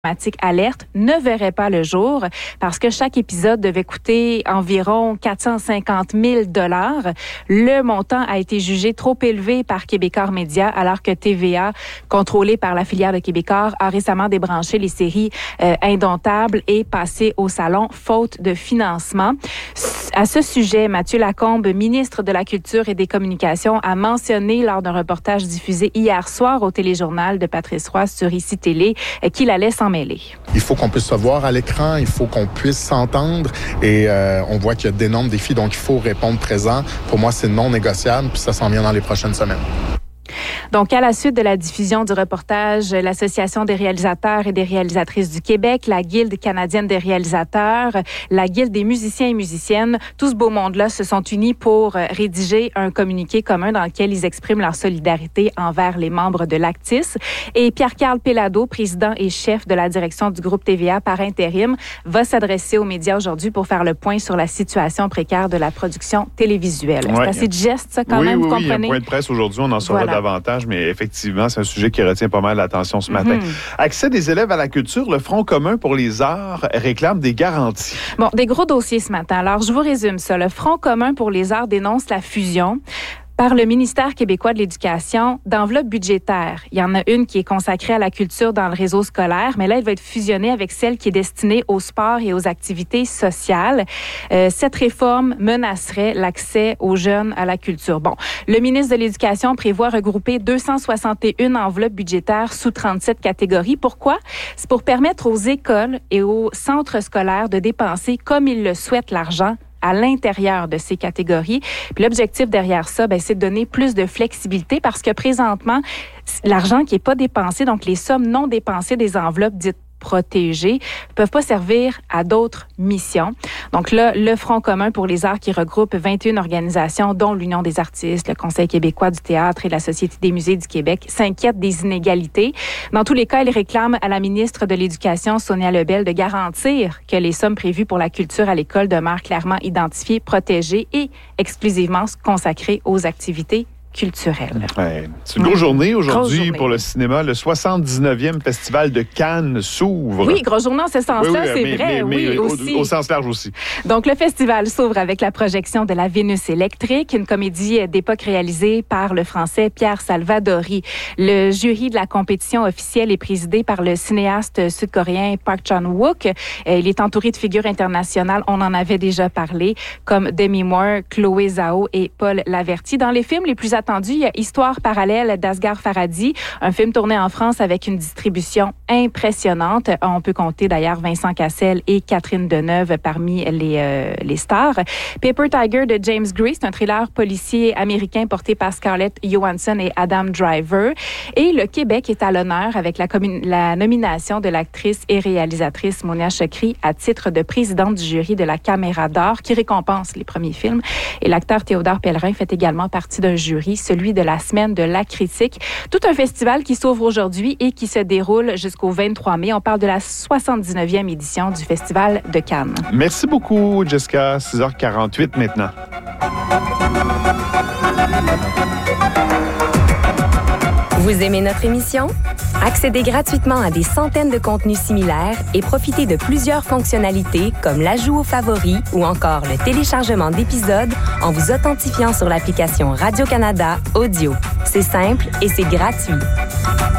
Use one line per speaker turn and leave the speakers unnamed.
Alerte ne verrait pas le jour parce que chaque épisode devait coûter environ 450 000 $. Le montant a été jugé trop élevé par Québecor Média alors que TVA, contrôlée par la filière de Québecor, a récemment débranché les séries Indomptables et passé au salon faute de financement. À ce sujet, Mathieu Lacombe, ministre de la Culture et des Communications, a mentionné lors d'un reportage diffusé hier soir au téléjournal de Patrice Roy sur ICI Télé qu'il allait s'en mêler.
Il faut qu'on puisse se voir à l'écran, il faut qu'on puisse s'entendre et on voit qu'il y a d'énormes défis, donc il faut répondre présent. Pour moi, c'est non négociable, puis ça s'en vient dans les prochaines semaines.
Donc, à la suite de la diffusion du reportage, l'Association des réalisateurs et des réalisatrices du Québec, la Guilde canadienne des réalisateurs, la Guilde des musiciens et musiciennes, tout ce beau monde-là se sont unis pour rédiger un communiqué commun dans lequel ils expriment leur solidarité envers les membres de l'Actis. Et Pierre-Carl Péladeau, président et chef de la direction du groupe TVA par intérim, va s'adresser aux médias aujourd'hui pour faire le point sur la situation précaire de la production télévisuelle.
Ouais.
C'est assez de geste, ça, quand même, vous comprenez?
Oui, il y a un point de presse aujourd'hui, on en saura davantage, mais effectivement, c'est un sujet qui retient pas mal l'attention ce matin. Accès des élèves à la culture, le Front commun pour les arts réclame des garanties.
Bon, des gros dossiers ce matin. Alors, je vous résume ça. Le Front commun pour les arts dénonce la fusion par le ministère québécois de l'Éducation d'enveloppes budgétaires. Il y en a une qui est consacrée à la culture dans le réseau scolaire, mais là, elle va être fusionnée avec celle qui est destinée au sport et aux activités sociales. Cette réforme menacerait l'accès aux jeunes à la culture. Bon, le ministre de l'Éducation prévoit regrouper 261 enveloppes budgétaires sous 37 catégories. Pourquoi? C'est pour permettre aux écoles et aux centres scolaires de dépenser comme ils le souhaitent l'argent à l'intérieur de ces catégories. Puis l'objectif derrière ça, c'est de donner plus de flexibilité parce que présentement, l'argent qui n'est pas dépensé, donc les sommes non dépensées des enveloppes dites protégées, ne peuvent pas servir à d'autres missions. Donc là, le Front commun pour les arts qui regroupe 21 organisations, dont l'Union des artistes, le Conseil québécois du théâtre et la Société des musées du Québec, s'inquiète des inégalités. Dans tous les cas, il réclame à la ministre de l'Éducation, Sonia Lebel, de garantir que les sommes prévues pour la culture à l'école demeurent clairement identifiées, protégées et exclusivement consacrées aux activités culturelle.
Ouais. C'est une grosse journée aujourd'hui pour le cinéma. Le 79e Festival de Cannes s'ouvre.
Oui, grosse journée en ce sens-là, c'est vrai.
Mais
aussi.
Au sens large aussi.
Donc, le festival s'ouvre avec la projection de La Vénus électrique, une comédie d'époque réalisée par le Français Pierre Salvadori. Le jury de la compétition officielle est présidé par le cinéaste sud-coréen Park Chan-wook. Il est entouré de figures internationales, on en avait déjà parlé, comme Demi Moore, Chloé Zhao et Paul Laverty. Dans les films les plus attendus, il y a Histoire parallèle d'Asghar Farhadi, un film tourné en France avec une distribution impressionnante. On peut compter d'ailleurs Vincent Cassel et Catherine Deneuve parmi les stars. Paper Tiger de James Gray, c'est un thriller policier américain porté par Scarlett Johansson et Adam Driver. Et le Québec est à l'honneur avec la nomination de l'actrice et réalisatrice Monia Chokri à titre de présidente du jury de la Caméra d'or qui récompense les premiers films. Et l'acteur Théodore Pellerin fait également partie d'un jury, celui de la Semaine de la critique. Tout un festival qui s'ouvre aujourd'hui et qui se déroule jusqu'au 23 mai. On parle de la 79e édition du Festival de Cannes.
Merci beaucoup, Jessica. 6h48 maintenant.
Vous aimez notre émission? Accédez gratuitement à des centaines de contenus similaires et profitez de plusieurs fonctionnalités comme l'ajout aux favoris ou encore le téléchargement d'épisodes en vous authentifiant sur l'application Radio-Canada Audio. C'est simple et c'est gratuit.